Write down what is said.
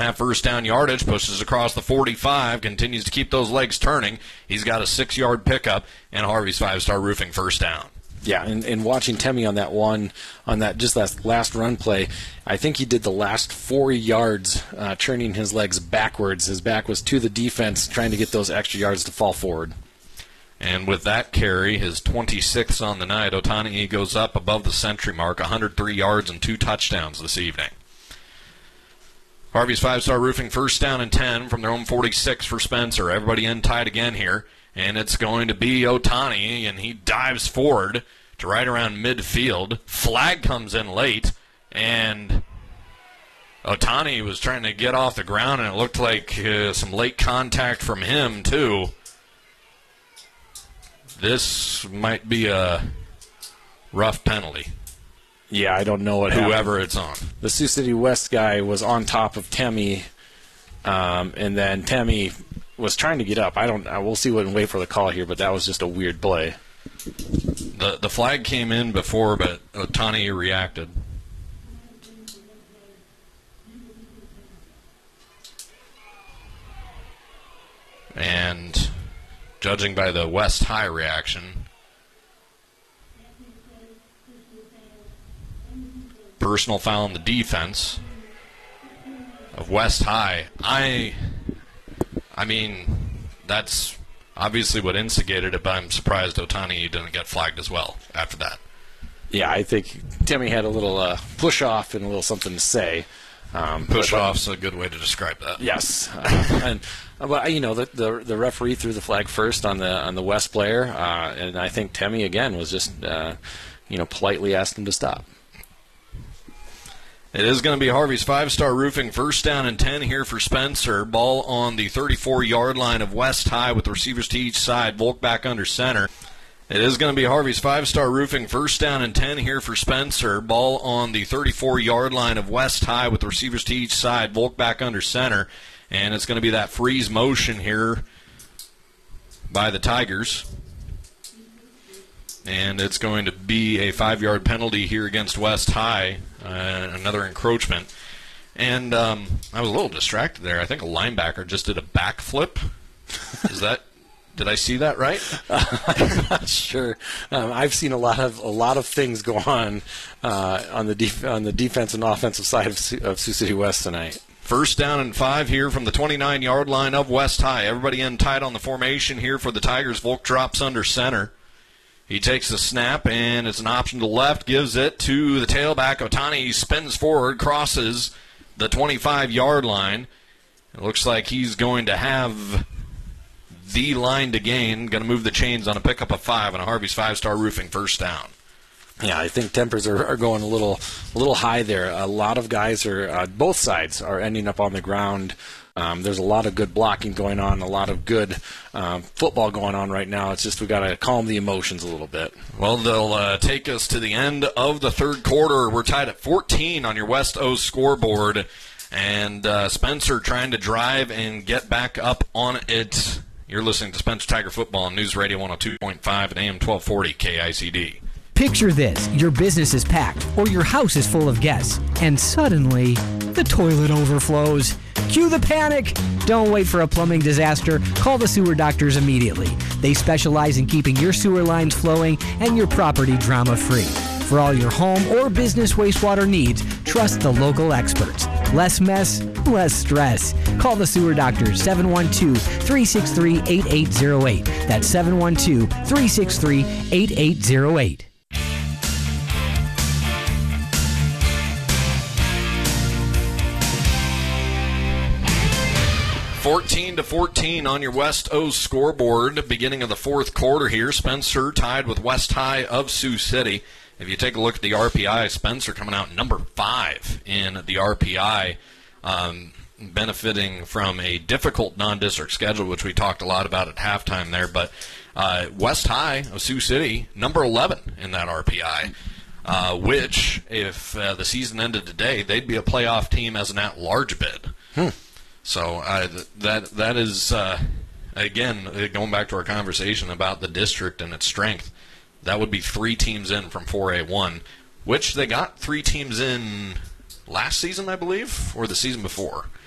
2.5 first down yardage, pushes across the 45, continues to keep those legs turning. He's got a 6-yard pickup, and Harvey's 5-Star Roofing first down. Yeah, and watching Temmie on that last run play, I think he did the last 4 yards turning his legs backwards. His back was to the defense, trying to get those extra yards to fall forward. And with that carry, his 26th on the night, Otani goes up above the century mark, 103 yards and 2 touchdowns this evening. Harvey's 5-Star Roofing first down and 10 from their own 46 for Spencer. Everybody in tight again here. And it's going to be Otani, and he dives forward to right around midfield. Flag comes in late, and Otani was trying to get off the ground, and it looked like some late contact from him, too. This might be a rough penalty. Yeah, I don't know what happened. Whoever it's on. The Sioux City West guy was on top of Temmie, and then Temmie was trying to get up. We'll see what and wait for the call here, but that was just a weird play. The flag came in before, but Otani reacted. And judging by the West High reaction, personal foul on the defense of West High. I mean, that's obviously what instigated it, but I'm surprised Otani didn't get flagged as well after that. Yeah, I think Temmie had a little push-off and a little something to say. Push-off's a good way to describe that. Yes. But the referee threw the flag first on the West player, and I think Temmie, again, was just, politely asked him to stop. It is going to be Harvey's 5-Star Roofing first down and 10 here for Spencer. Ball on the 34-yard line of West High with receivers to each side. Volk back under center. It is going to be Harvey's 5-Star Roofing first down and 10 here for Spencer. Ball on the 34-yard line of West High with receivers to each side. Volk back under center. And it's going to be that freeze motion here by the Tigers. And it's going to be a 5-yard penalty here against West High. Another encroachment. And I was a little distracted there. I think a linebacker just did a backflip. Did I see that right? I'm not sure. I've seen a lot of things go on the defense and offensive side of Sioux City West tonight. First down and 5 here from the 29-yard line of West High. Everybody in tight on the formation here for the Tigers. Volk drops under center. He takes the snap, and it's an option to the left, gives it to the tailback. Otani spins forward, crosses the 25-yard line. It looks like he's going to have the line to gain, going to move the chains on a pickup of 5 and a Harvey's 5-Star Roofing first down. Yeah, I think tempers are going a little high there. A lot of guys both sides are ending up on the ground. There's a lot of good blocking going on, a lot of good football going on right now. It's just we got to calm the emotions a little bit. Well, they'll take us to the end of the third quarter. We're tied at 14 on your West O scoreboard, and Spencer trying to drive and get back up on it. You're listening to Spencer Tiger Football on News Radio 102.5 and AM 1240 KICD. Picture this. Your business is packed or your house is full of guests, and suddenly the toilet overflows. Cue the panic. Don't wait for a plumbing disaster. Call the Sewer Doctors immediately. They specialize in keeping your sewer lines flowing and your property drama-free. For all your home or business wastewater needs, trust the local experts. Less mess, less stress. Call the Sewer Doctors, 712-363-8808. That's 712-363-8808. 14-14 on your West O scoreboard. Beginning of the fourth quarter here. Spencer tied with West High of Sioux City. If you take a look at the RPI, Spencer coming out number 5 in the RPI, benefiting from a difficult non-district schedule, which we talked a lot about at halftime there. But West High of Sioux City, number 11 in that RPI, which, if the season ended today, they'd be a playoff team as an at-large bid. So that is, again, going back to our conversation about the district and its strength, that would be 3 teams in from 4A1, which they got 3 teams in last season, I believe, or the season before.